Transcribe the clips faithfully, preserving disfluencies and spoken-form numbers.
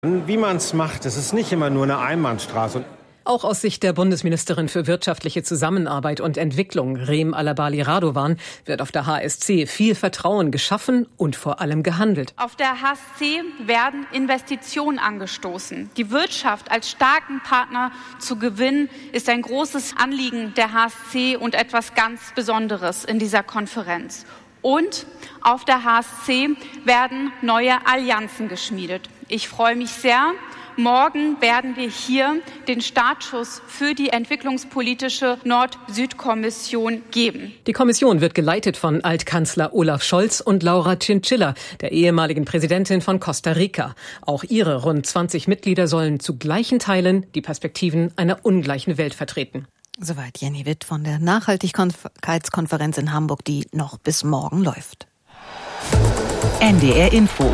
Wie man es macht, es ist nicht immer nur eine Einbahnstraße. Auch aus Sicht der Bundesministerin für wirtschaftliche Zusammenarbeit und Entwicklung, Reem Alabali Radovan, wird auf der H S C viel Vertrauen geschaffen und vor allem gehandelt. Auf der H S C werden Investitionen angestoßen. Die Wirtschaft als starken Partner zu gewinnen, ist ein großes Anliegen der H S C und etwas ganz Besonderes in dieser Konferenz. Und auf der H S C werden neue Allianzen geschmiedet. Ich freue mich sehr. Morgen werden wir hier den Startschuss für die entwicklungspolitische Nord-Süd-Kommission geben. Die Kommission wird geleitet von Altkanzler Olaf Scholz und Laura Chinchilla, der ehemaligen Präsidentin von Costa Rica. Auch ihre rund zwanzig Mitglieder sollen zu gleichen Teilen die Perspektiven einer ungleichen Welt vertreten. Soweit Jenny Witt von der Nachhaltigkeitskonferenz in Hamburg, die noch bis morgen läuft. N D R Info.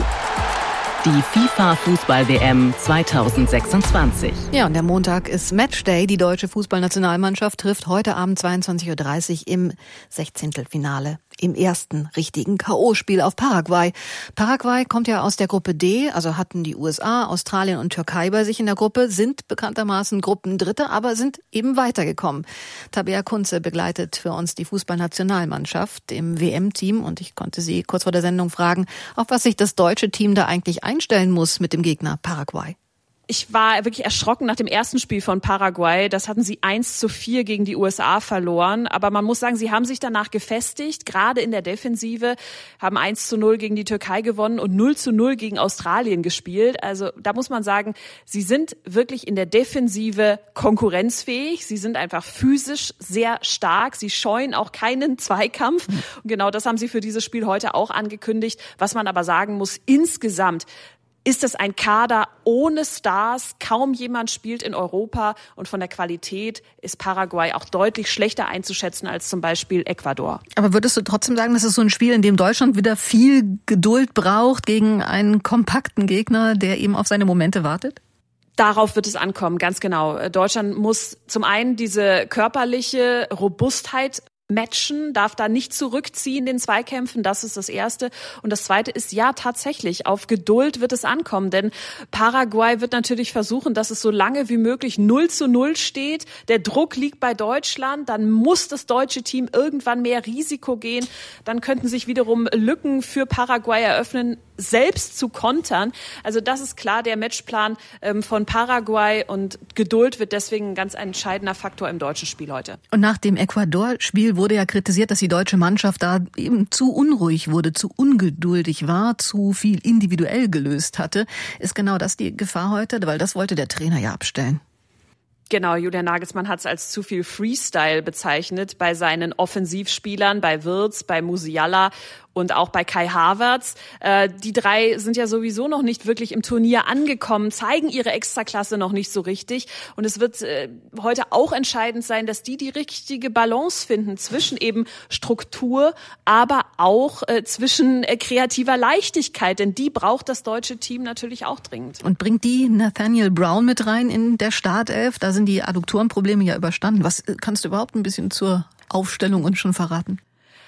Die FIFA-Fußball-W M zwanzig sechsundzwanzig. Ja, und der Montag ist Matchday. Die deutsche Fußballnationalmannschaft trifft heute Abend zweiundzwanzig Uhr dreißig im Sechzehntelfinale, im ersten richtigen K O-Spiel auf Paraguay. Paraguay kommt ja aus der Gruppe D, also hatten die U S A, Australien und Türkei bei sich in der Gruppe, sind bekanntermaßen Gruppendritte, aber sind eben weitergekommen. Tabea Kunze begleitet für uns die Fußballnationalmannschaft im W M-Team und ich konnte sie kurz vor der Sendung fragen, auf was sich das deutsche Team da eigentlich einstellen muss mit dem Gegner Paraguay. Ich war wirklich erschrocken nach dem ersten Spiel von Paraguay. Das hatten sie eins zu vier gegen die U S A verloren. Aber man muss sagen, sie haben sich danach gefestigt, gerade in der Defensive, haben eins zu null gegen die Türkei gewonnen und null zu null gegen Australien gespielt. Also da muss man sagen, sie sind wirklich in der Defensive konkurrenzfähig. Sie sind einfach physisch sehr stark. Sie scheuen auch keinen Zweikampf. Und genau das haben sie für dieses Spiel heute auch angekündigt. Was man aber sagen muss, insgesamt ist es ein Kader ohne Stars. Kaum jemand spielt in Europa. Und von der Qualität ist Paraguay auch deutlich schlechter einzuschätzen als zum Beispiel Ecuador. Aber würdest du trotzdem sagen, das ist so ein Spiel, in dem Deutschland wieder viel Geduld braucht gegen einen kompakten Gegner, der eben auf seine Momente wartet? Darauf wird es ankommen, ganz genau. Deutschland muss zum einen diese körperliche Robustheit matchen, darf da nicht zurückziehen in den Zweikämpfen, das ist das Erste. Und das Zweite ist, ja, tatsächlich, auf Geduld wird es ankommen, denn Paraguay wird natürlich versuchen, dass es so lange wie möglich null zu null steht. Der Druck liegt bei Deutschland, dann muss das deutsche Team irgendwann mehr Risiko gehen, dann könnten sich wiederum Lücken für Paraguay eröffnen, selbst zu kontern. Also das ist klar der Matchplan ähm, von Paraguay und Geduld wird deswegen ein ganz entscheidender Faktor im deutschen Spiel heute. Und nach dem Ecuador-Spiel wurde ja kritisiert, dass die deutsche Mannschaft da eben zu unruhig wurde, zu ungeduldig war, zu viel individuell gelöst hatte. Ist genau das die Gefahr heute? Weil das wollte der Trainer ja abstellen. Genau, Julian Nagelsmann hat es als zu viel Freestyle bezeichnet bei seinen Offensivspielern, bei Wirtz, bei Musiala und auch bei Kai Havertz. Äh, die drei sind ja sowieso noch nicht wirklich im Turnier angekommen, zeigen ihre Extraklasse noch nicht so richtig. Und es wird äh, heute auch entscheidend sein, dass die die richtige Balance finden zwischen eben Struktur, aber auch äh, zwischen äh, kreativer Leichtigkeit. Denn die braucht das deutsche Team natürlich auch dringend. Und bringt die Nathaniel Brown mit rein in der Startelf? Da sind die Adduktorenprobleme ja überstanden. Was kannst du überhaupt ein bisschen zur Aufstellung uns schon verraten?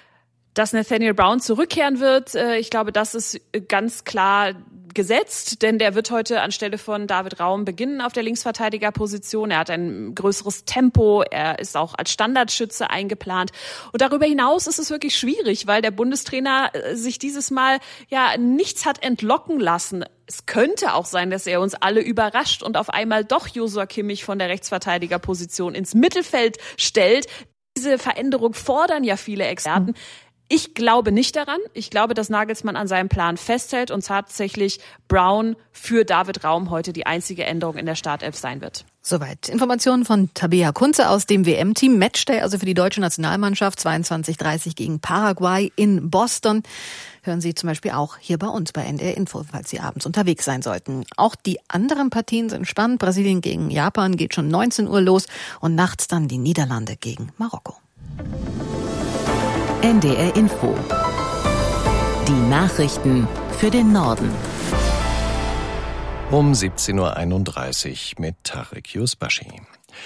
Dass Nathaniel Brown zurückkehren wird, ich glaube, das ist ganz klar gesetzt, denn der wird heute anstelle von David Raum beginnen auf der Linksverteidigerposition. Er hat ein größeres Tempo, er ist auch als Standardschütze eingeplant. Und darüber hinaus ist es wirklich schwierig, weil der Bundestrainer sich dieses Mal ja nichts hat entlocken lassen. Es könnte auch sein, dass er uns alle überrascht und auf einmal doch Joshua Kimmich von der Rechtsverteidigerposition ins Mittelfeld stellt. Diese Veränderung fordern ja viele Experten. Ich glaube nicht daran. Ich glaube, dass Nagelsmann an seinem Plan festhält und tatsächlich Brown für David Raum heute die einzige Änderung in der Startelf sein wird. Soweit Informationen von Tabea Kunze aus dem W M-Team. Matchday also für die deutsche Nationalmannschaft zweiundzwanzig dreißig gegen Paraguay in Boston. Hören Sie zum Beispiel auch hier bei uns bei N D R Info, falls Sie abends unterwegs sein sollten. Auch die anderen Partien sind spannend. Brasilien gegen Japan geht schon neunzehn Uhr los und nachts dann die Niederlande gegen Marokko. N D R Info. Die Nachrichten für den Norden. Um siebzehn Uhr einunddreißig mit Tarek Yusbashi.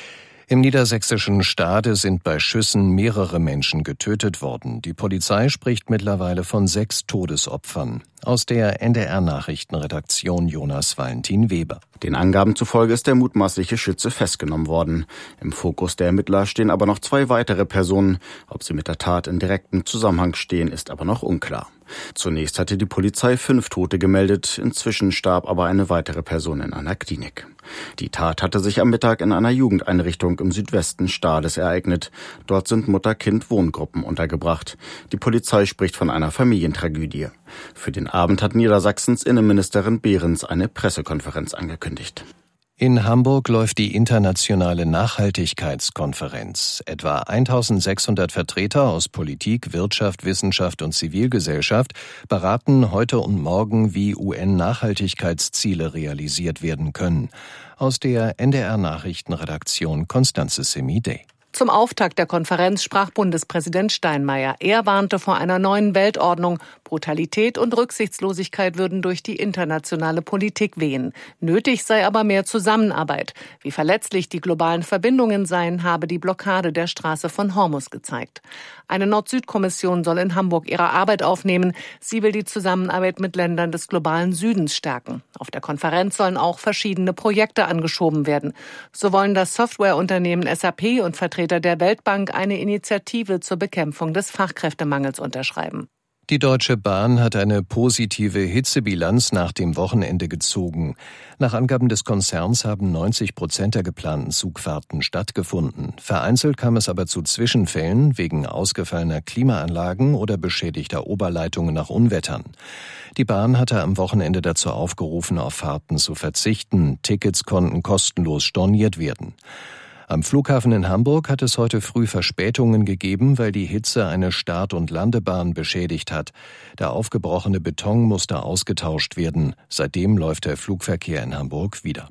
Im niedersächsischen Stade sind bei Schüssen mehrere Menschen getötet worden. Die Polizei spricht mittlerweile von sechs Todesopfern. Aus der N D R-Nachrichtenredaktion Jonas Valentin Weber. Den Angaben zufolge ist der mutmaßliche Schütze festgenommen worden. Im Fokus der Ermittler stehen aber noch zwei weitere Personen. Ob sie mit der Tat in direktem Zusammenhang stehen, ist aber noch unklar. Zunächst hatte die Polizei fünf Tote gemeldet, inzwischen starb aber eine weitere Person in einer Klinik. Die Tat hatte sich am Mittag in einer Jugendeinrichtung im Südwesten Stades ereignet. Dort sind Mutter-Kind-Wohngruppen untergebracht. Die Polizei spricht von einer Familientragödie. Für den Abend hat Niedersachsens Innenministerin Behrens eine Pressekonferenz angekündigt. In Hamburg läuft die internationale Nachhaltigkeitskonferenz. Etwa eintausendsechshundert Vertreter aus Politik, Wirtschaft, Wissenschaft und Zivilgesellschaft beraten heute und morgen, wie U N-Nachhaltigkeitsziele realisiert werden können. Aus der N D R-Nachrichtenredaktion Constanze Semidey. Zum Auftakt der Konferenz sprach Bundespräsident Steinmeier. Er warnte vor einer neuen Weltordnung. Brutalität und Rücksichtslosigkeit würden durch die internationale Politik wehen. Nötig sei aber mehr Zusammenarbeit. Wie verletzlich die globalen Verbindungen seien, habe die Blockade der Straße von Hormuz gezeigt. Eine Nord-Süd-Kommission soll in Hamburg ihre Arbeit aufnehmen. Sie will die Zusammenarbeit mit Ländern des globalen Südens stärken. Auf der Konferenz sollen auch verschiedene Projekte angeschoben werden. So wollen das Softwareunternehmen S A P und Vertreter der Weltbank eine Initiative zur Bekämpfung des Fachkräftemangels unterschreiben. Die Deutsche Bahn hat eine positive Hitzebilanz nach dem Wochenende gezogen. Nach Angaben des Konzerns haben neunzig Prozent der geplanten Zugfahrten stattgefunden. Vereinzelt kam es aber zu Zwischenfällen wegen ausgefallener Klimaanlagen oder beschädigter Oberleitungen nach Unwettern. Die Bahn hatte am Wochenende dazu aufgerufen, auf Fahrten zu verzichten. Tickets konnten kostenlos storniert werden. Am Flughafen in Hamburg hat es heute früh Verspätungen gegeben, weil die Hitze eine Start- und Landebahn beschädigt hat. Der aufgebrochene Beton musste ausgetauscht werden. Seitdem läuft der Flugverkehr in Hamburg wieder.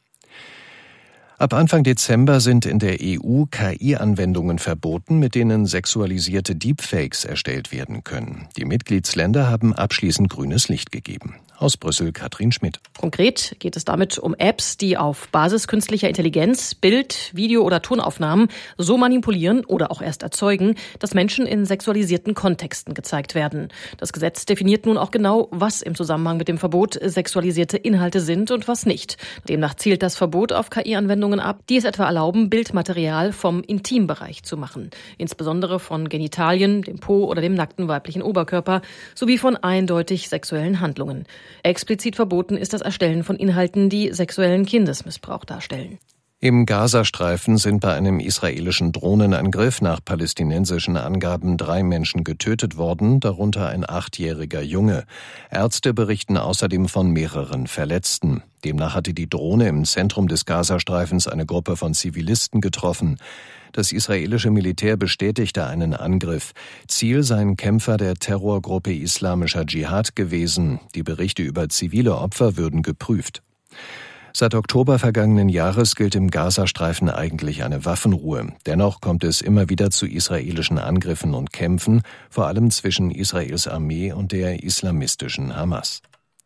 Ab Anfang Dezember sind in der E U K I-Anwendungen verboten, mit denen sexualisierte Deepfakes erstellt werden können. Die Mitgliedsländer haben abschließend grünes Licht gegeben. Aus Brüssel Katrin Schmidt. Konkret geht es damit um Apps, die auf Basis künstlicher Intelligenz Bild-, Video- oder Tonaufnahmen so manipulieren oder auch erst erzeugen, dass Menschen in sexualisierten Kontexten gezeigt werden. Das Gesetz definiert nun auch genau, was im Zusammenhang mit dem Verbot sexualisierte Inhalte sind und was nicht. Demnach zielt das Verbot auf K I-Anwendungen ab, die es etwa erlauben, Bildmaterial vom Intimbereich zu machen. Insbesondere von Genitalien, dem Po oder dem nackten weiblichen Oberkörper sowie von eindeutig sexuellen Handlungen. Explizit verboten ist das Erstellen von Inhalten, die sexuellen Kindesmissbrauch darstellen. Im Gazastreifen sind bei einem israelischen Drohnenangriff nach palästinensischen Angaben drei Menschen getötet worden, darunter ein achtjähriger Junge. Ärzte berichten außerdem von mehreren Verletzten. Demnach hatte die Drohne im Zentrum des Gazastreifens eine Gruppe von Zivilisten getroffen. Das israelische Militär bestätigte einen Angriff. Ziel seien Kämpfer der Terrorgruppe Islamischer Dschihad gewesen. Die Berichte über zivile Opfer würden geprüft. Seit Oktober vergangenen Jahres gilt im Gazastreifen eigentlich eine Waffenruhe. Dennoch kommt es immer wieder zu israelischen Angriffen und Kämpfen, vor allem zwischen Israels Armee und der islamistischen Hamas.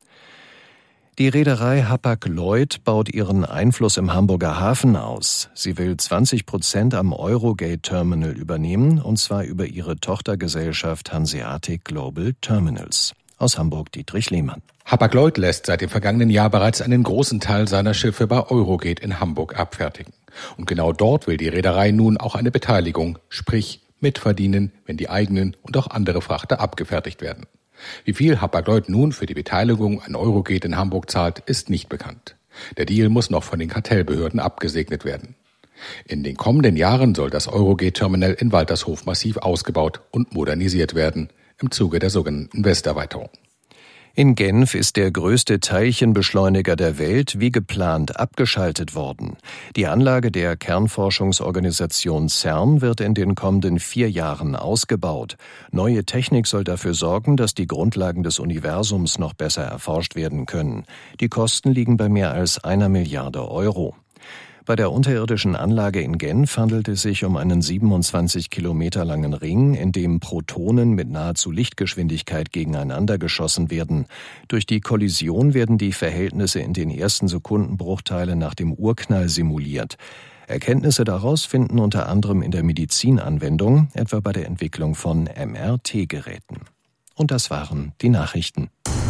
Die Reederei Hapag-Lloyd baut ihren Einfluss im Hamburger Hafen aus. Sie will zwanzig Prozent am Eurogate-Terminal übernehmen, und zwar über ihre Tochtergesellschaft Hanseatic Global Terminals. Aus Hamburg Dietrich Lehmann. Hapag-Lloyd lässt seit dem vergangenen Jahr bereits einen großen Teil seiner Schiffe bei Eurogate in Hamburg abfertigen. Und genau dort will die Reederei nun auch eine Beteiligung, sprich mitverdienen, wenn die eigenen und auch andere Frachter abgefertigt werden. Wie viel Hapag-Lloyd nun für die Beteiligung an Eurogate in Hamburg zahlt, ist nicht bekannt. Der Deal muss noch von den Kartellbehörden abgesegnet werden. In den kommenden Jahren soll das Eurogate-Terminal in Waltershof massiv ausgebaut und modernisiert werden, im Zuge der sogenannten Westerweiterung. In Genf ist der größte Teilchenbeschleuniger der Welt wie geplant abgeschaltet worden. Die Anlage der Kernforschungsorganisation CERN wird in den kommenden vier Jahren ausgebaut. Neue Technik soll dafür sorgen, dass die Grundlagen des Universums noch besser erforscht werden können. Die Kosten liegen bei mehr als einer Milliarde Euro. Bei der unterirdischen Anlage in Genf handelt es sich um einen siebenundzwanzig Kilometer langen Ring, in dem Protonen mit nahezu Lichtgeschwindigkeit gegeneinander geschossen werden. Durch die Kollision werden die Verhältnisse in den ersten Sekundenbruchteilen nach dem Urknall simuliert. Erkenntnisse daraus finden unter anderem in der Medizin Anwendung, etwa bei der Entwicklung von M R T-Geräten. Und das waren die Nachrichten.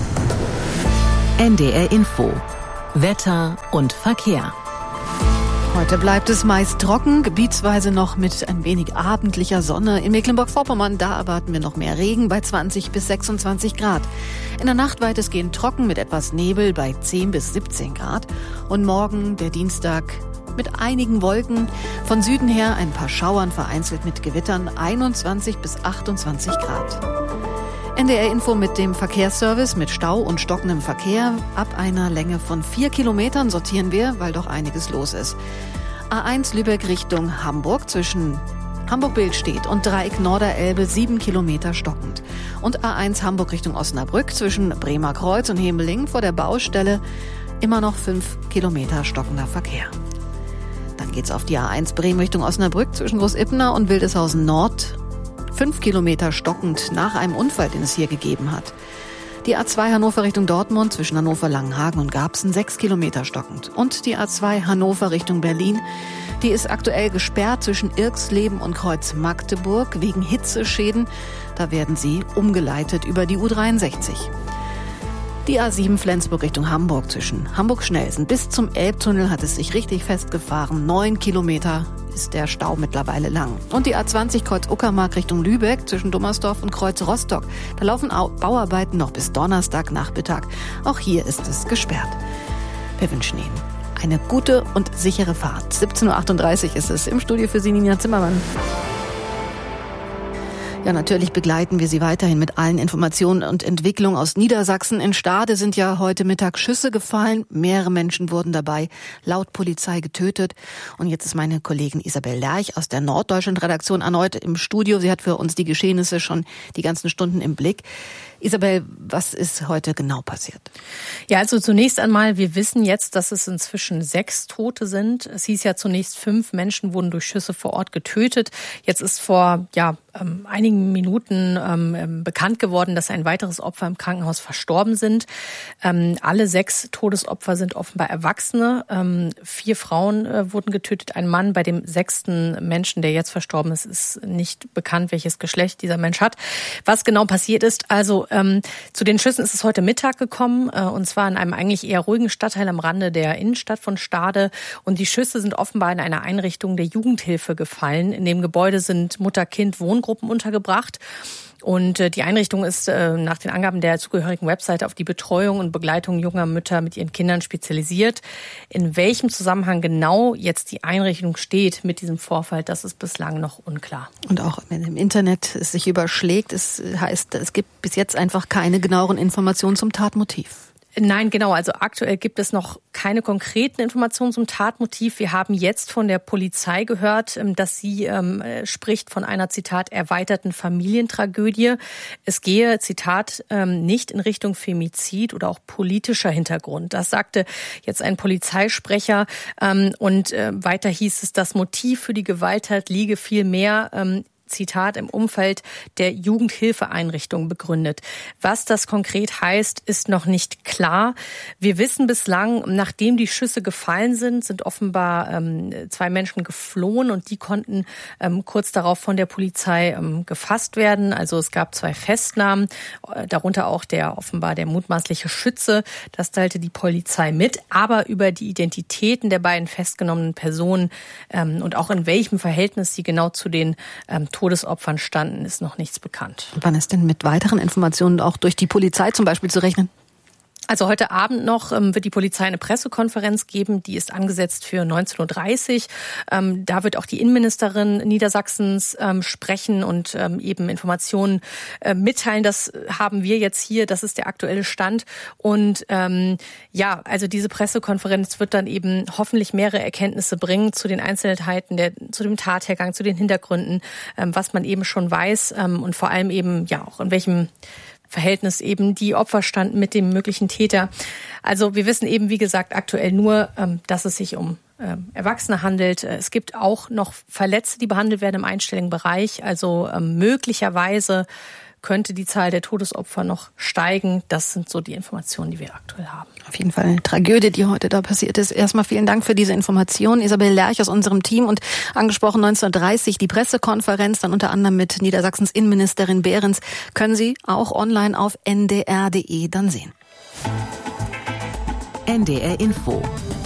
N D R Info. Wetter und Verkehr. Heute bleibt es meist trocken, gebietsweise noch mit ein wenig abendlicher Sonne. In Mecklenburg-Vorpommern, da erwarten wir noch mehr Regen bei zwanzig bis sechsundzwanzig Grad. In der Nacht weitestgehend trocken mit etwas Nebel bei zehn bis siebzehn Grad. Und morgen, der Dienstag, mit einigen Wolken. Von Süden her ein paar Schauern, vereinzelt mit Gewittern, einundzwanzig bis achtundzwanzig Grad. N D R Info mit dem Verkehrsservice mit Stau und stockendem Verkehr. Ab einer Länge von vier Kilometern sortieren wir, weil doch einiges los ist. A eins Lübeck Richtung Hamburg zwischen Hamburg-Billstedt und Dreieck Norderelbe sieben Kilometer stockend. Und A eins Hamburg Richtung Osnabrück zwischen Bremer Kreuz und Hemeling vor der Baustelle immer noch fünf Kilometer stockender Verkehr. Dann geht's auf die A eins Bremen Richtung Osnabrück zwischen Großippener und Wildeshausen Nord. Fünf Kilometer stockend nach einem Unfall, den es hier gegeben hat. Die A zwei Hannover Richtung Dortmund zwischen Hannover-Langenhagen und Garbsen sechs Kilometer stockend. Und die A zwei Hannover Richtung Berlin, die ist aktuell gesperrt zwischen Irxleben und Kreuz Magdeburg wegen Hitzeschäden. Da werden sie umgeleitet über die U dreiundsechzig. Die A sieben Flensburg Richtung Hamburg zwischen Hamburg-Schnelsen bis zum Elbtunnel hat es sich richtig festgefahren. Neun Kilometer ist der Stau mittlerweile lang. Und die A zwanzig Kreuz Uckermark Richtung Lübeck zwischen Dummersdorf und Kreuz Rostock. Da laufen Bauarbeiten noch bis Donnerstag Nachmittag. Auch hier ist es gesperrt. Wir wünschen Ihnen eine gute und sichere Fahrt. siebzehn Uhr achtunddreißig ist es im Studio für Sie, Nina Zimmermann. Ja, natürlich begleiten wir Sie weiterhin mit allen Informationen und Entwicklungen aus Niedersachsen. In Stade sind ja heute Mittag Schüsse gefallen. Mehrere Menschen wurden dabei laut Polizei getötet. Und jetzt ist meine Kollegin Isabel Lerch aus der Norddeutschland-Redaktion erneut im Studio. Sie hat für uns die Geschehnisse schon die ganzen Stunden im Blick. Isabel, was ist heute genau passiert? Ja, also zunächst einmal, wir wissen jetzt, dass es inzwischen sechs Tote sind. Es hieß ja zunächst, fünf Menschen wurden durch Schüsse vor Ort getötet. Jetzt ist vor ja ähm, einigen Minuten ähm, bekannt geworden, dass ein weiteres Opfer im Krankenhaus verstorben sind. Ähm, alle sechs Todesopfer sind offenbar Erwachsene. Ähm, vier Frauen äh, wurden getötet, ein Mann. Bei dem sechsten Menschen, der jetzt verstorben ist, ist nicht bekannt, welches Geschlecht dieser Mensch hat. Was genau passiert ist, also Ähm, zu den Schüssen ist es heute Mittag gekommen, äh, und zwar in einem eigentlich eher ruhigen Stadtteil am Rande der Innenstadt von Stade. Und die Schüsse sind offenbar in einer Einrichtung der Jugendhilfe gefallen. In dem Gebäude sind Mutter-Kind-Wohngruppen untergebracht. Und äh, die Einrichtung ist äh, nach den Angaben der zugehörigen Webseite auf die Betreuung und Begleitung junger Mütter mit ihren Kindern spezialisiert. In welchem Zusammenhang genau jetzt die Einrichtung steht mit diesem Vorfall, das ist bislang noch unklar. Und auch wenn im Internet es sich überschlägt, es heißt, es gibt bis jetzt einfach keine genaueren Informationen zum Tatmotiv. Nein, genau. Also aktuell gibt es noch keine konkreten Informationen zum Tatmotiv. Wir haben jetzt von der Polizei gehört, dass sie ähm, spricht von einer, Zitat, erweiterten Familientragödie. Es gehe, Zitat, ähm, nicht in Richtung Femizid oder auch politischer Hintergrund. Das sagte jetzt ein Polizeisprecher. Ähm, und äh, weiter hieß es, das Motiv für die Gewalttat liege vielmehr ähm, Zitat, im Umfeld der Jugendhilfeeinrichtung begründet. Was das konkret heißt, ist noch nicht klar. Wir wissen bislang, nachdem die Schüsse gefallen sind, sind offenbar ähm, zwei Menschen geflohen und die konnten ähm, kurz darauf von der Polizei ähm, gefasst werden. Also es gab zwei Festnahmen, äh, darunter auch der offenbar der mutmaßliche Schütze. Das teilte die Polizei mit. Aber über die Identitäten der beiden festgenommenen Personen ähm, und auch in welchem Verhältnis sie genau zu den ähm, Todesopfern standen, ist noch nichts bekannt. Wann ist denn mit weiteren Informationen auch durch die Polizei zum Beispiel zu rechnen? Also heute Abend noch ähm, wird die Polizei eine Pressekonferenz geben, die ist angesetzt für neunzehn Uhr dreißig. Ähm, da wird auch die Innenministerin Niedersachsens ähm, sprechen und ähm, eben Informationen äh, mitteilen. Das haben wir jetzt hier, das ist der aktuelle Stand. Und ähm, ja, also diese Pressekonferenz wird dann eben hoffentlich mehrere Erkenntnisse bringen zu den Einzelheiten, der, zu dem Tathergang, zu den Hintergründen, ähm, was man eben schon weiß ähm, und vor allem eben ja auch in welchem Verhältnis eben die Opfer standen mit dem möglichen Täter. Also wir wissen eben, wie gesagt, aktuell nur, dass es sich um Erwachsene handelt. Es gibt auch noch Verletzte, die behandelt werden im einstelligen Bereich. Also möglicherweise könnte die Zahl der Todesopfer noch steigen. Das sind so die Informationen, die wir aktuell haben. Auf jeden Fall eine Tragödie, die heute da passiert ist. Erstmal vielen Dank für diese Information. Isabel Lerch aus unserem Team und angesprochen neunzehnhundertdreißig die Pressekonferenz, dann unter anderem mit Niedersachsens Innenministerin Behrens, können Sie auch online auf n d r punkt d e dann sehen. N D R Info.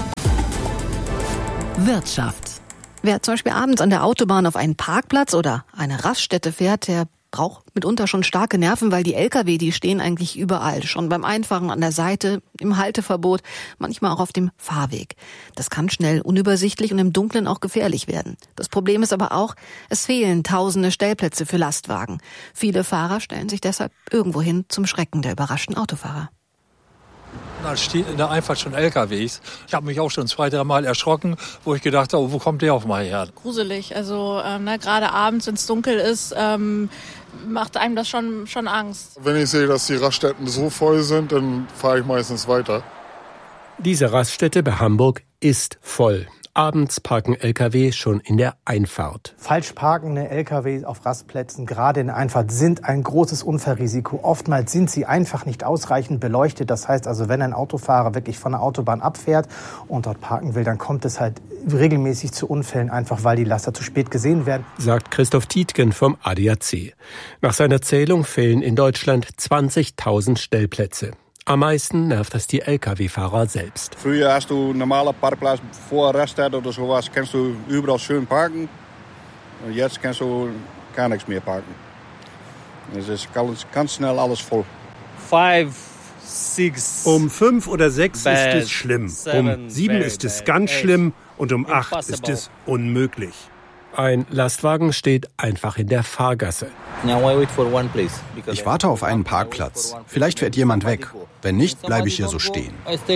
Wirtschaft. Wer zum Beispiel abends an der Autobahn auf einen Parkplatz oder eine Raststätte fährt, der braucht mitunter schon starke Nerven, weil die L K W, die stehen eigentlich überall. Schon beim Einfahren an der Seite, im Halteverbot, manchmal auch auf dem Fahrweg. Das kann schnell unübersichtlich und im Dunkeln auch gefährlich werden. Das Problem ist aber auch, es fehlen tausende Stellplätze für Lastwagen. Viele Fahrer stellen sich deshalb irgendwo hin, zum Schrecken der überraschten Autofahrer. Da stehen in der Einfahrt schon L K Ws. Ich habe mich auch schon zwei, drei Mal erschrocken, wo ich gedacht habe, wo kommt der auf mal her? Gruselig. Also ähm, ne, gerade abends, wenn es dunkel ist, ähm, macht einem das schon, schon Angst. Wenn ich sehe, dass die Raststätten so voll sind, dann fahre ich meistens weiter. Diese Raststätte bei Hamburg ist voll. Abends parken L K W schon in der Einfahrt. Falsch parkende L K W auf Rastplätzen, gerade in der Einfahrt, sind ein großes Unfallrisiko. Oftmals sind sie einfach nicht ausreichend beleuchtet. Das heißt also, wenn ein Autofahrer wirklich von der Autobahn abfährt und dort parken will, dann kommt es halt regelmäßig zu Unfällen, einfach weil die Laster zu spät gesehen werden. Sagt Christoph Tietgen vom A D A C. Nach seiner Zählung fehlen in Deutschland zwanzigtausend Stellplätze. Am meisten nervt das die L K W-Fahrer selbst. Früher hast du normale Parkplatz vor Raststätte oder sowas, kannst du überall schön parken. Und jetzt kannst du gar nichts mehr parken. Es ist ganz, ganz schnell alles voll. Five, six, um fünf oder sechs bad, ist es schlimm. seven, Um sieben bad, ist es bad, ganz eight, schlimm und um acht impossible. ist es unmöglich. Ein Lastwagen steht einfach in der Fahrgasse. Ich warte auf einen Parkplatz. Vielleicht fährt jemand weg. Wenn nicht, bleibe ich hier so stehen.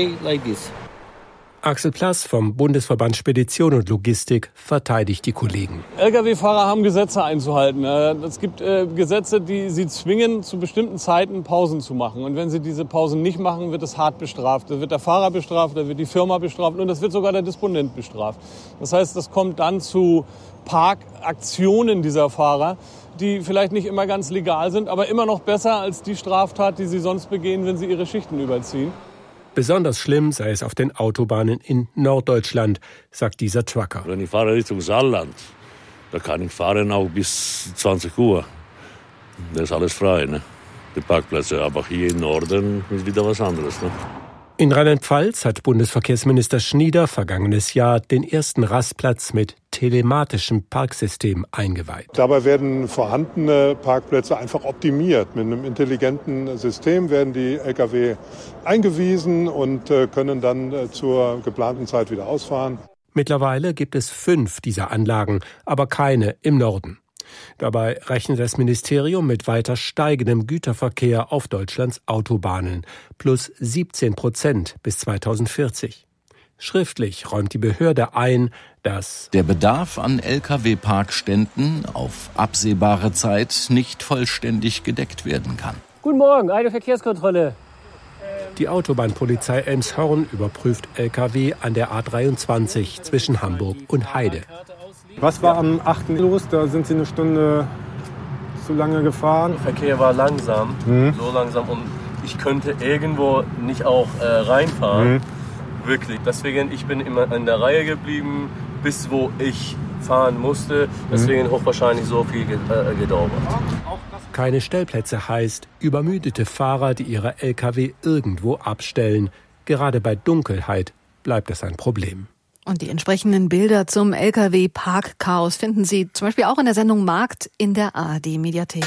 Axel Plass vom Bundesverband Spedition und Logistik verteidigt die Kollegen. L K W-Fahrer haben Gesetze einzuhalten. Es gibt Gesetze, die sie zwingen, zu bestimmten Zeiten Pausen zu machen. Und wenn sie diese Pausen nicht machen, wird es hart bestraft. Da wird der Fahrer bestraft, da wird die Firma bestraft und das wird sogar der Disponent bestraft. Das heißt, das kommt dann zu Parkaktionen dieser Fahrer, die vielleicht nicht immer ganz legal sind, aber immer noch besser als die Straftat, die sie sonst begehen, wenn sie ihre Schichten überziehen. Besonders schlimm sei es auf den Autobahnen in Norddeutschland, sagt dieser Trucker. Wenn ich fahre Richtung Saarland, da kann ich fahren auch bis zwanzig Uhr. Da ist alles frei, ne? Die Parkplätze. Aber hier im Norden ist wieder was anderes, ne? In Rheinland-Pfalz hat Bundesverkehrsminister Schnieder vergangenes Jahr den ersten Rastplatz mit telematischem Parksystem eingeweiht. Dabei werden vorhandene Parkplätze einfach optimiert. Mit einem intelligenten System werden die L K W eingewiesen und können dann zur geplanten Zeit wieder ausfahren. Mittlerweile gibt es fünf dieser Anlagen, aber keine im Norden. Dabei rechnet das Ministerium mit weiter steigendem Güterverkehr auf Deutschlands Autobahnen, plus siebzehn Prozent bis zweitausendvierzig. Schriftlich räumt die Behörde ein, dass der Bedarf an L K W-Parkständen auf absehbare Zeit nicht vollständig gedeckt werden kann. Guten Morgen, eine Verkehrskontrolle. Die Autobahnpolizei Elmshorn überprüft L K W an der A dreiundzwanzig zwischen Hamburg und Heide. Was war am achten los? Da sind Sie eine Stunde zu lange gefahren. Der Verkehr war langsam, mhm. so langsam und ich könnte irgendwo nicht auch äh, reinfahren. Mhm. Wirklich. Deswegen, ich bin immer in der Reihe geblieben, bis wo ich fahren musste. Deswegen mhm. hochwahrscheinlich so viel äh, gedauert. Keine Stellplätze heißt übermüdete Fahrer, die ihre L K W irgendwo abstellen. Gerade bei Dunkelheit bleibt es ein Problem. Und die entsprechenden Bilder zum L K W-Parkchaos finden Sie zum Beispiel auch in der Sendung Markt in der A R D-Mediathek.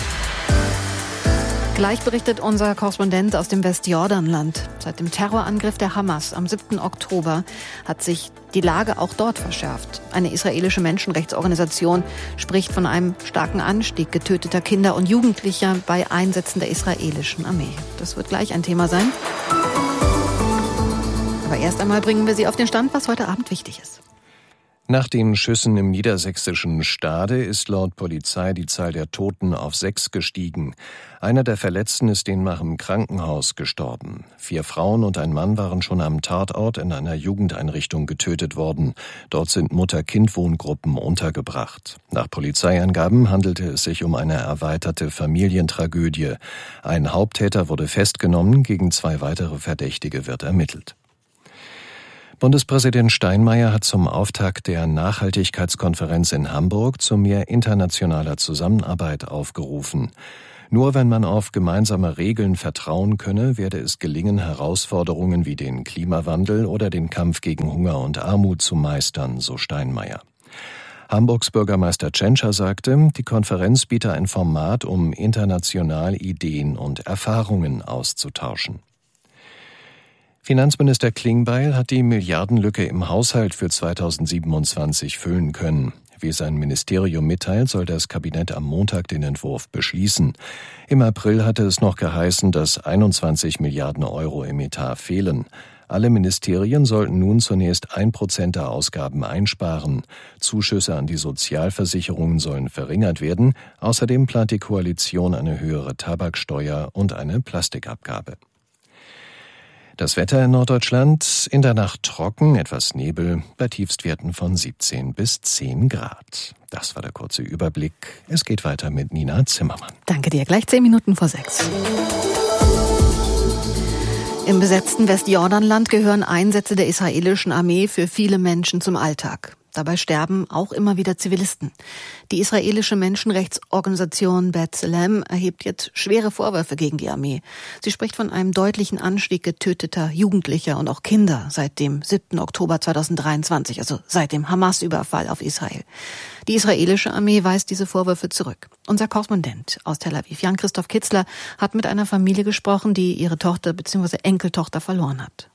Gleich berichtet unser Korrespondent aus dem Westjordanland. Seit dem Terrorangriff der Hamas am siebten Oktober hat sich die Lage auch dort verschärft. Eine israelische Menschenrechtsorganisation spricht von einem starken Anstieg getöteter Kinder und Jugendlicher bei Einsätzen der israelischen Armee. Das wird gleich ein Thema sein. Aber erst einmal bringen wir Sie auf den Stand, was heute Abend wichtig ist. Nach den Schüssen im niedersächsischen Stade ist laut Polizei die Zahl der Toten auf sechs gestiegen. Einer der Verletzten ist demnach im Krankenhaus gestorben. Vier Frauen und ein Mann waren schon am Tatort in einer Jugendeinrichtung getötet worden. Dort sind Mutter-Kind-Wohngruppen untergebracht. Nach Polizeiangaben handelte es sich um eine erweiterte Familientragödie. Ein Haupttäter wurde festgenommen, gegen zwei weitere Verdächtige wird ermittelt. Bundespräsident Steinmeier hat zum Auftakt der Nachhaltigkeitskonferenz in Hamburg zu mehr internationaler Zusammenarbeit aufgerufen. Nur wenn man auf gemeinsame Regeln vertrauen könne, werde es gelingen, Herausforderungen wie den Klimawandel oder den Kampf gegen Hunger und Armut zu meistern, so Steinmeier. Hamburgs Bürgermeister Tschentscher sagte, die Konferenz biete ein Format, um international Ideen und Erfahrungen auszutauschen. Finanzminister Klingbeil hat die Milliardenlücke im Haushalt für zweitausendsiebenundzwanzig füllen können. Wie sein Ministerium mitteilt, soll das Kabinett am Montag den Entwurf beschließen. Im April hatte es noch geheißen, dass einundzwanzig Milliarden Euro im Etat fehlen. Alle Ministerien sollten nun zunächst ein Prozent der Ausgaben einsparen. Zuschüsse an die Sozialversicherungen sollen verringert werden. Außerdem plant die Koalition eine höhere Tabaksteuer und eine Plastikabgabe. Das Wetter in Norddeutschland, in der Nacht trocken, etwas Nebel, bei Tiefstwerten von siebzehn bis zehn Grad. Das war der kurze Überblick. Es geht weiter mit Nina Zimmermann. Danke dir. Gleich zehn Minuten vor sechs. Im besetzten Westjordanland gehören Einsätze der israelischen Armee für viele Menschen zum Alltag. Dabei sterben auch immer wieder Zivilisten. Die israelische Menschenrechtsorganisation B'Tselem erhebt jetzt schwere Vorwürfe gegen die Armee. Sie spricht von einem deutlichen Anstieg getöteter Jugendlicher und auch Kinder seit dem siebten Oktober zweitausenddreiundzwanzig, also seit dem Hamas-Überfall auf Israel. Die israelische Armee weist diese Vorwürfe zurück. Unser Korrespondent aus Tel Aviv, Jan-Christoph Kitzler, hat mit einer Familie gesprochen, die ihre Tochter bzw. Enkeltochter verloren hat.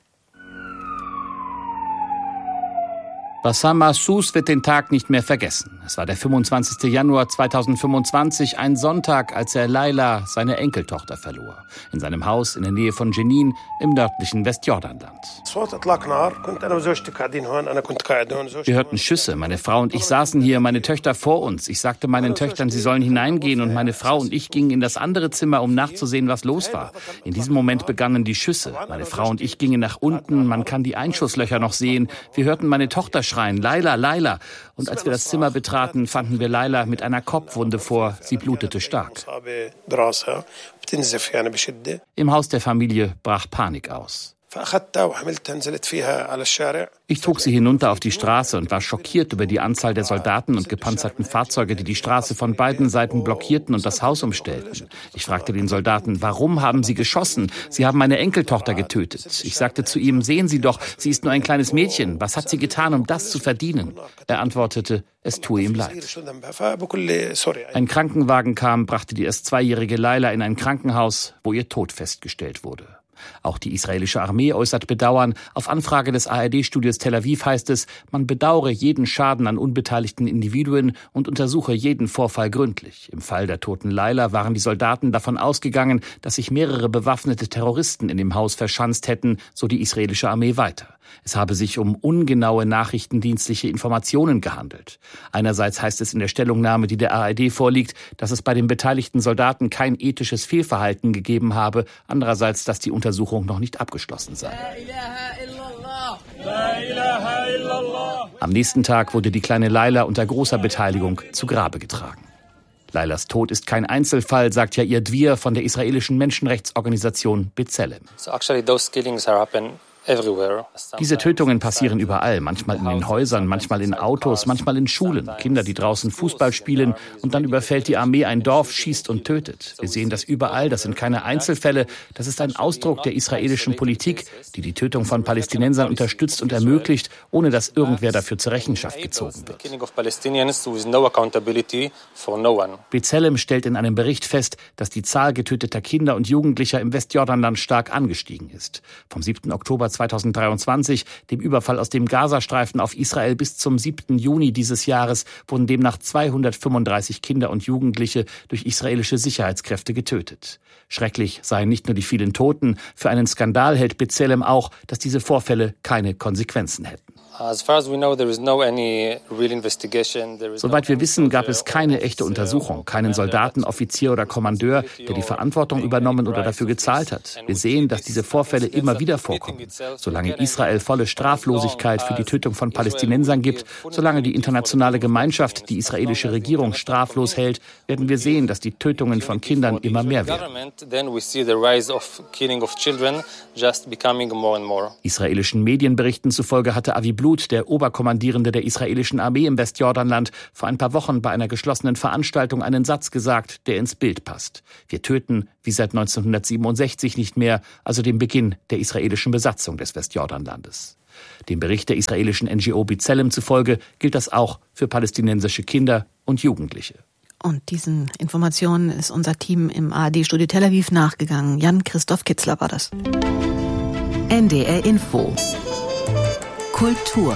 Bassam Massouz wird den Tag nicht mehr vergessen. Es war der fünfundzwanzigster Januar zweitausendfünfundzwanzig, ein Sonntag, als er Laila, seine Enkeltochter, verlor. In seinem Haus in der Nähe von Jenin im nördlichen Westjordanland. Wir hörten Schüsse. Meine Frau und ich saßen hier, meine Töchter vor uns. Ich sagte meinen Töchtern, sie sollen hineingehen, und meine Frau und ich gingen in das andere Zimmer, um nachzusehen, was los war. In diesem Moment begannen die Schüsse. Meine Frau und ich gingen nach unten. Man kann die Einschusslöcher noch sehen. Wir hörten meine Tochter schreien, Laila, Laila. Und als wir das Zimmer betraten, fanden wir Laila mit einer Kopfwunde vor. Sie blutete stark. Im Haus der Familie brach Panik aus. Ich trug sie hinunter auf die Straße und war schockiert über die Anzahl der Soldaten und gepanzerten Fahrzeuge, die die Straße von beiden Seiten blockierten und das Haus umstellten. Ich fragte den Soldaten, warum haben sie geschossen? Sie haben meine Enkeltochter getötet. Ich sagte zu ihm, sehen Sie doch, sie ist nur ein kleines Mädchen. Was hat sie getan, um das zu verdienen? Er antwortete, es tue ihm leid. Ein Krankenwagen kam, brachte die erst zweijährige Laila in ein Krankenhaus, wo ihr Tod festgestellt wurde. Auch die israelische Armee äußert Bedauern. Auf Anfrage des A R D-Studios Tel Aviv heißt es, man bedauere jeden Schaden an unbeteiligten Individuen und untersuche jeden Vorfall gründlich. Im Fall der toten Laila waren die Soldaten davon ausgegangen, dass sich mehrere bewaffnete Terroristen in dem Haus verschanzt hätten, so die israelische Armee weiter. Es habe sich um ungenaue nachrichtendienstliche Informationen gehandelt. Einerseits heißt es in der Stellungnahme, die der A R D vorliegt, dass es bei den beteiligten Soldaten kein ethisches Fehlverhalten gegeben habe. Andererseits, dass die Untersuchung noch nicht abgeschlossen sei. Am nächsten Tag wurde die kleine Laila unter großer Beteiligung zu Grabe getragen. Lailas Tod ist kein Einzelfall, sagt Yair Dvir von der israelischen Menschenrechtsorganisation B'Tselem. So actually those killings are happen everywhere. Diese Tötungen passieren überall, manchmal in den Häusern, manchmal in Autos, manchmal in Schulen. Kinder, die draußen Fußball spielen, und dann überfällt die Armee ein Dorf, schießt und tötet. Wir sehen das überall, das sind keine Einzelfälle, das ist ein Ausdruck der israelischen Politik, die die Tötung von Palästinensern unterstützt und ermöglicht, ohne dass irgendwer dafür zur Rechenschaft gezogen wird. B'Tselem stellt in einem Bericht fest, dass die Zahl getöteter Kinder und Jugendlicher im Westjordanland stark angestiegen ist. Vom siebten Oktober zweitausenddreiundzwanzig, dem Überfall aus dem Gazastreifen auf Israel bis zum siebten Juni dieses Jahres, wurden demnach zweihundertfünfunddreißig Kinder und Jugendliche durch israelische Sicherheitskräfte getötet. Schrecklich seien nicht nur die vielen Toten, für einen Skandal hält B'Tselem auch, dass diese Vorfälle keine Konsequenzen hätten. Soweit wir wissen, gab es keine echte Untersuchung, keinen Soldaten, Offizier oder Kommandeur, der die Verantwortung übernommen oder dafür gezahlt hat. Wir sehen, dass diese Vorfälle immer wieder vorkommen. Solange Israel volle Straflosigkeit für die Tötung von Palästinensern gibt, solange die internationale Gemeinschaft die israelische Regierung straflos hält, werden wir sehen, dass die Tötungen von Kindern immer mehr werden. Israelischen Medienberichten zufolge hatte Avi Blut, der Oberkommandierende der israelischen Armee im Westjordanland, vor ein paar Wochen bei einer geschlossenen Veranstaltung einen Satz gesagt, der ins Bild passt. Wir töten wie seit neunzehnhundertsiebenundsechzig nicht mehr, also dem Beginn der israelischen Besatzung des Westjordanlandes. Dem Bericht der israelischen N G O B'Tselem zufolge gilt das auch für palästinensische Kinder und Jugendliche. Und diesen Informationen ist unser Team im A R D-Studio Tel Aviv nachgegangen. Jan-Christoph Kitzler war das. N D R Info Kultur.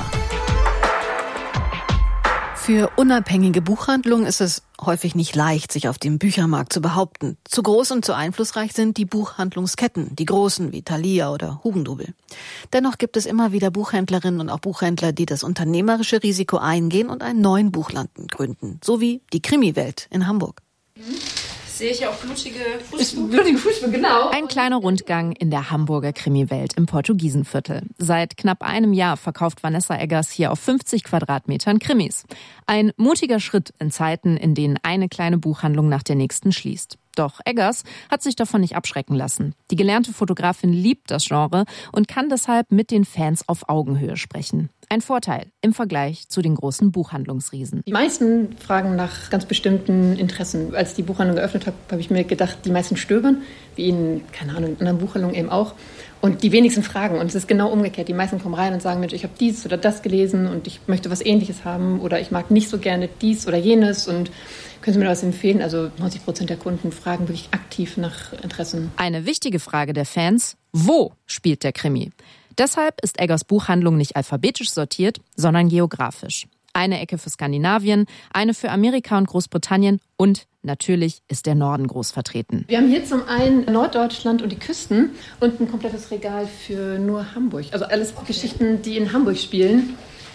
Für unabhängige Buchhandlungen ist es häufig nicht leicht, sich auf dem Büchermarkt zu behaupten. Zu groß und zu einflussreich sind die Buchhandlungsketten, die großen wie Thalia oder Hugendubel. Dennoch gibt es immer wieder Buchhändlerinnen und auch Buchhändler, die das unternehmerische Risiko eingehen und einen neuen Buchladen gründen. So wie die Krimiwelt in Hamburg. Sehe ich auch blutige Fußspuren? Blutige Fußspuren, genau. Ein kleiner Rundgang in der Hamburger Krimiwelt im Portugiesenviertel. Seit knapp einem Jahr verkauft Vanessa Eggers hier auf fünfzig Quadratmetern Krimis. Ein mutiger Schritt in Zeiten, in denen eine kleine Buchhandlung nach der nächsten schließt. Doch Eggers hat sich davon nicht abschrecken lassen. Die gelernte Fotografin liebt das Genre und kann deshalb mit den Fans auf Augenhöhe sprechen. Ein Vorteil im Vergleich zu den großen Buchhandlungsriesen. Die meisten fragen nach ganz bestimmten Interessen. Als die Buchhandlung geöffnet habe, habe ich mir gedacht, die meisten stöbern, wie in, keine Ahnung, in anderen Buchhandlungen eben auch. Und die wenigsten fragen. Und es ist genau umgekehrt. Die meisten kommen rein und sagen, Mensch, ich habe dies oder das gelesen und ich möchte was Ähnliches haben oder ich mag nicht so gerne dies oder jenes und können Sie mir da was empfehlen? Also neunzig Prozent der Kunden fragen wirklich aktiv nach Interessen. Eine wichtige Frage der Fans: Wo spielt der Krimi? Deshalb ist Eggers Buchhandlung nicht alphabetisch sortiert, sondern geografisch. Eine Ecke für Skandinavien, eine für Amerika und Großbritannien und natürlich ist der Norden groß vertreten. Wir haben hier zum einen Norddeutschland und die Küsten und ein komplettes Regal für nur Hamburg. Also alles Geschichten, die in Hamburg spielen,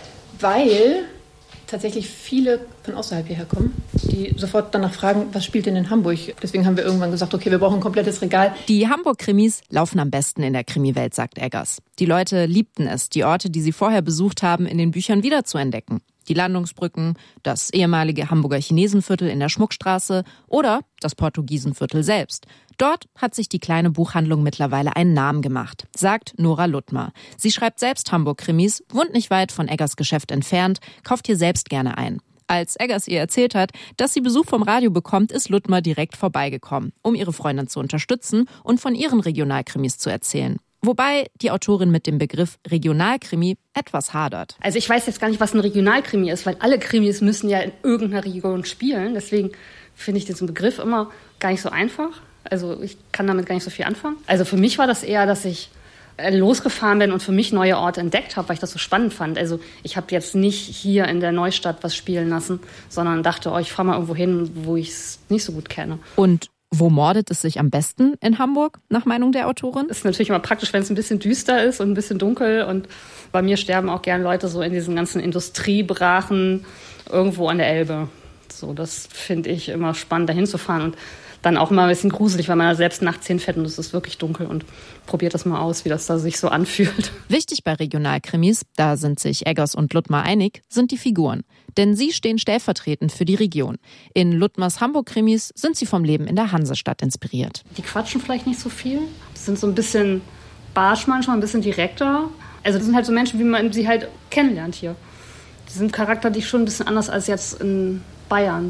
weil tatsächlich viele von außerhalb hierher kommen, die sofort danach fragen, was spielt denn in Hamburg? Deswegen haben wir irgendwann gesagt, okay, wir brauchen ein komplettes Regal. Die Hamburg-Krimis laufen am besten in der Krimiwelt, sagt Eggers. Die Leute liebten es, die Orte, die sie vorher besucht haben, in den Büchern wiederzuentdecken. Die Landungsbrücken, das ehemalige Hamburger Chinesenviertel in der Schmuckstraße oder das Portugiesenviertel selbst. Dort hat sich die kleine Buchhandlung mittlerweile einen Namen gemacht, sagt Nora Luttmer. Sie schreibt selbst Hamburg-Krimis, wohnt nicht weit von Eggers Geschäft entfernt, kauft hier selbst gerne ein. Als Eggers ihr erzählt hat, dass sie Besuch vom Radio bekommt, ist Luttmer direkt vorbeigekommen, um ihre Freundin zu unterstützen und von ihren Regionalkrimis zu erzählen. Wobei die Autorin mit dem Begriff Regionalkrimi etwas hadert. Also ich weiß jetzt gar nicht, was ein Regionalkrimi ist, weil alle Krimis müssen ja in irgendeiner Region spielen. Deswegen finde ich diesen Begriff immer gar nicht so einfach. Also ich kann damit gar nicht so viel anfangen. Also für mich war das eher, dass ich losgefahren bin und für mich neue Orte entdeckt habe, weil ich das so spannend fand. Also ich habe jetzt nicht hier in der Neustadt was spielen lassen, sondern dachte, oh, ich fahre mal irgendwo hin, wo ich es nicht so gut kenne. Und wo mordet es sich am besten in Hamburg, nach Meinung der Autorin? Es ist natürlich immer praktisch, wenn es ein bisschen düster ist und ein bisschen dunkel. Und bei mir sterben auch gern Leute so in diesen ganzen Industriebrachen irgendwo an der Elbe. So, das finde ich immer spannend, da hinzufahren. Und dann auch immer ein bisschen gruselig, weil man da selbst nachts hinfährt und es ist wirklich dunkel. Und probiert das mal aus, wie das da sich so anfühlt. Wichtig bei Regionalkrimis, da sind sich Eggers und Luttmer einig, sind die Figuren. Denn sie stehen stellvertretend für die Region. In Luttmers Hamburg-Krimis sind sie vom Leben in der Hansestadt inspiriert. Die quatschen vielleicht nicht so viel. Die sind so ein bisschen barsch manchmal, ein bisschen direkter. Also das sind halt so Menschen, wie man sie halt kennenlernt hier. Die sind charakterlich schon ein bisschen anders als jetzt in Bayern.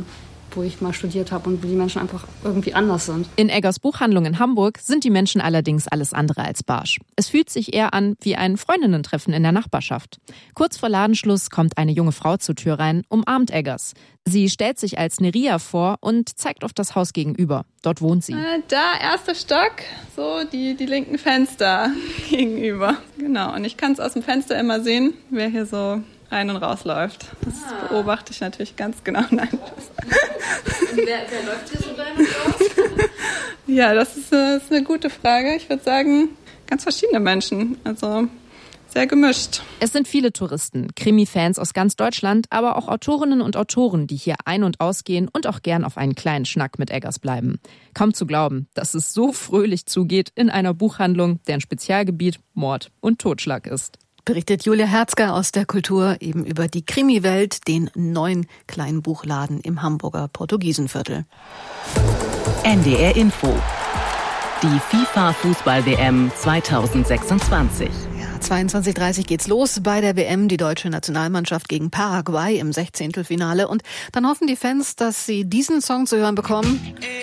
wo ich mal studiert habe und wo die Menschen einfach irgendwie anders sind. In Eggers Buchhandlung in Hamburg sind die Menschen allerdings alles andere als barsch. Es fühlt sich eher an wie ein Freundinnen-Treffen in der Nachbarschaft. Kurz vor Ladenschluss kommt eine junge Frau zur Tür rein, umarmt Eggers. Sie stellt sich als Neria vor und zeigt auf das Haus gegenüber. Dort wohnt sie. Äh, da, erster Stock, so die, die linken Fenster gegenüber. Genau, und ich kann es aus dem Fenster immer sehen, wer hier so rein und rausläuft. Das ah. beobachte ich natürlich ganz genau. Nein. Wer, wer läuft hier so rein und raus? Ja, das ist, das ist eine gute Frage. Ich würde sagen, ganz verschiedene Menschen. Also sehr gemischt. Es sind viele Touristen, Krimi-Fans aus ganz Deutschland, aber auch Autorinnen und Autoren, die hier ein- und ausgehen und auch gern auf einen kleinen Schnack mit Eggers bleiben. Kaum zu glauben, dass es so fröhlich zugeht in einer Buchhandlung, deren Spezialgebiet Mord und Totschlag ist. Berichtet Julia Herzger aus der Kultur eben über die Krimi-Welt, den neuen kleinen Buchladen im Hamburger Portugiesenviertel. N D R Info. Die FIFA-Fußball-W M zweitausendsechsundzwanzig. zweiundzwanzig Uhr dreißig geht's los bei der W M, die deutsche Nationalmannschaft gegen Paraguay im Sechzehntelfinale. Und dann hoffen die Fans, dass sie diesen Song zu hören bekommen.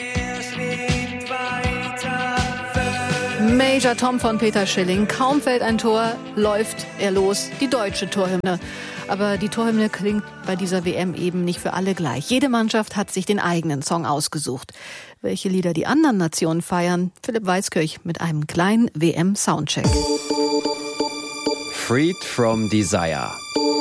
Major Tom von Peter Schilling. Kaum fällt ein Tor, läuft er los. Die deutsche Torhymne. Aber die Torhymne klingt bei dieser W M eben nicht für alle gleich. Jede Mannschaft hat sich den eigenen Song ausgesucht. Welche Lieder die anderen Nationen feiern? Philipp Weiskirch mit einem kleinen W M-Soundcheck. Freed from Desire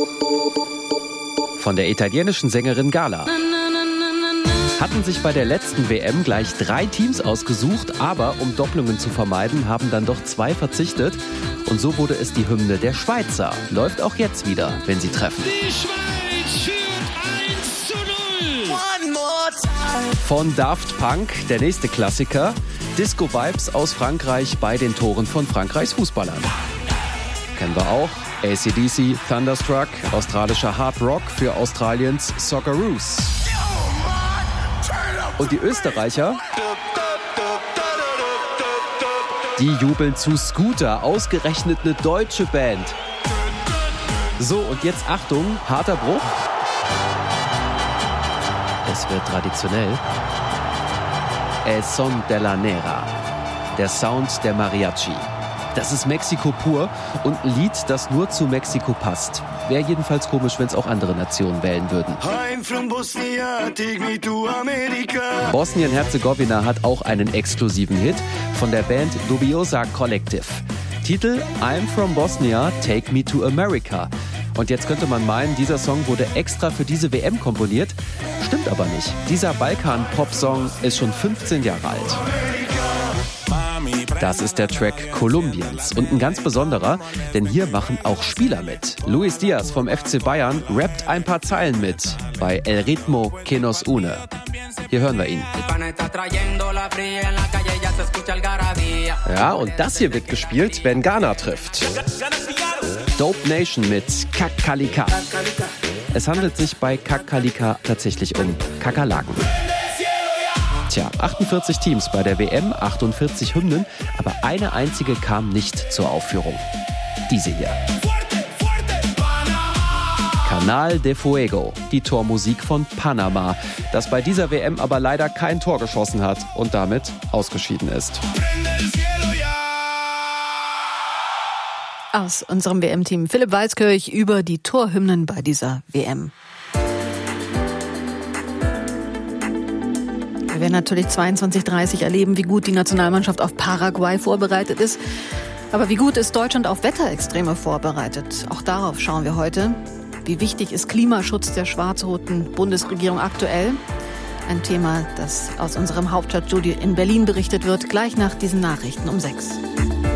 von der italienischen Sängerin Gala. Hatten sich bei der letzten W M gleich drei Teams ausgesucht, aber um Doppelungen zu vermeiden, haben dann doch zwei verzichtet. Und so wurde es die Hymne der Schweizer. Läuft auch jetzt wieder, wenn sie treffen. Die Schweiz führt eins zu null. One more time. Von Daft Punk, der nächste Klassiker. Disco-Vibes aus Frankreich bei den Toren von Frankreichs Fußballern. Kennen wir auch. A C D C, Thunderstruck, australischer Hard Rock für Australiens Socceroos. Und die Österreicher, die jubeln zu Scooter, ausgerechnet eine deutsche Band. So, und jetzt Achtung, harter Bruch. Es wird traditionell. El Son de la Nera, der Sound der Mariachi. Das ist Mexiko pur und ein Lied, das nur zu Mexiko passt. Wäre jedenfalls komisch, wenn es auch andere Nationen wählen würden. Bosnien-Herzegowina hat auch einen exklusiven Hit von der Band Dubiosa Collective. Titel I'm from Bosnia, Take Me to America. Und jetzt könnte man meinen, dieser Song wurde extra für diese W M komponiert. Stimmt aber nicht. Dieser Balkan-Pop-Song ist schon fünfzehn Jahre alt. Das ist der Track Kolumbiens und ein ganz besonderer, denn hier machen auch Spieler mit. Luis Diaz vom F C Bayern rappt ein paar Zeilen mit bei El Ritmo que nos une. Hier hören wir ihn. Ja, und das hier wird gespielt, wenn Ghana trifft. Dope Nation mit Kakalika. Es handelt sich bei Kakalika tatsächlich um Kakerlaken. Tja, achtundvierzig Teams bei der W M, achtundvierzig Hymnen, aber eine einzige kam nicht zur Aufführung. Diese hier. Canal de Fuego, die Tormusik von Panama, das bei dieser W M aber leider kein Tor geschossen hat und damit ausgeschieden ist. Aus unserem W M-Team Philipp Weiskirch über die Torhymnen bei dieser W M. Wir werden natürlich zweiundzwanzig Uhr dreißig erleben, wie gut die Nationalmannschaft auf Paraguay vorbereitet ist. Aber wie gut ist Deutschland auf Wetterextreme vorbereitet? Auch darauf schauen wir heute. Wie wichtig ist Klimaschutz der schwarz-roten Bundesregierung aktuell? Ein Thema, das aus unserem Hauptstadtstudio in Berlin berichtet wird, gleich nach diesen Nachrichten um sechs.